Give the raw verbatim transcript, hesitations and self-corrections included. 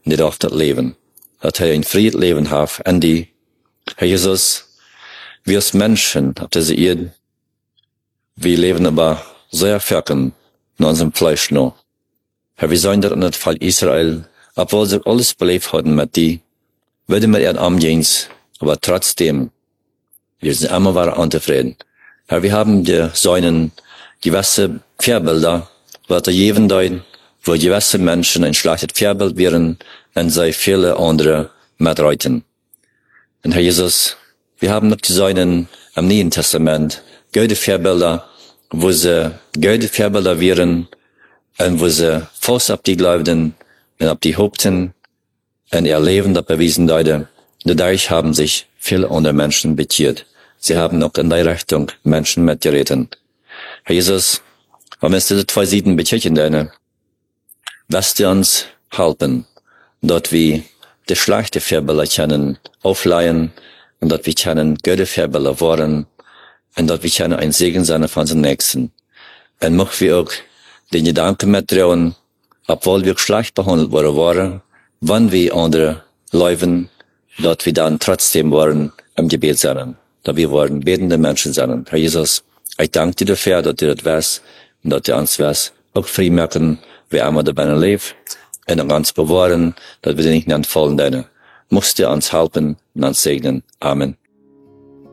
nicht auf das Leben. Dass er ein Fried Leben hat an die. Herr Jesus, wir als Menschen auf dieser Erde, wir leben aber sehr verken in unserem Fleisch noch. Herr, wir sagen das in das Fall Israel, obwohl sie alles belebt haben mit die, würde mit ihren Armdienst, aber trotzdem, wir sind immer wieder unzufrieden. Herr, wir haben die Säunen, gewisse Vorbilder, was der jeden deuten, wo gewisse Menschen ein schlechtes Vorbild wären, und sei viele andere mitreiten. Und Herr Jesus, wir haben noch die Säunen im Neuen Testament, gute Vorbilder, wo sie gute Vorbilder wären, und wo sie fast auf die glaubten, und auf die hofften, und ihr Leben das bewiesen deute. Dadurch haben sich viele andere Menschen bekehrt. Sie haben auch in der Richtung Menschen mitgeritten. Herr Jesus, wenn wir diese zwei Seiten bekämpfen deine, wirst du uns helfen, dort wir die schlechte Vorbilder kennen, aufleihen, und dort wir kennen gute Vorbilder worden, und dort wir kennen ein Segen sein von unseren Nächsten. Und möchten wir auch den Gedanken mittrauen, obwohl wir schlecht behandelt worden waren, wann wir andere leben, dort wir dann trotzdem waren im Gebet sein, da wir waren betende Menschen sein. Herr Jesus, ich danke dir dafür, dass du das weißt, und dass du uns weißt, auch frei machen, wie einmal dabei lebt, und uns bewahren, dass wir nicht entfallen deine. Musst du uns helfen und uns segnen. Amen.